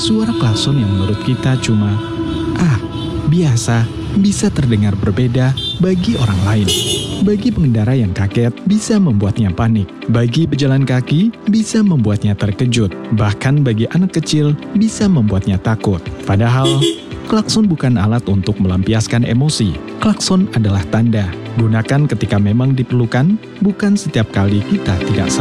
Suara klakson yang menurut kita cuma, biasa, bisa terdengar berbeda bagi orang lain. Bagi pengendara yang kaget, bisa membuatnya panik. Bagi pejalan kaki, bisa membuatnya terkejut. Bahkan bagi anak kecil, bisa membuatnya takut. Padahal, klakson bukan alat untuk melampiaskan emosi. Klakson adalah tanda. Gunakan ketika memang diperlukan, bukan setiap kali kita tidak sadar.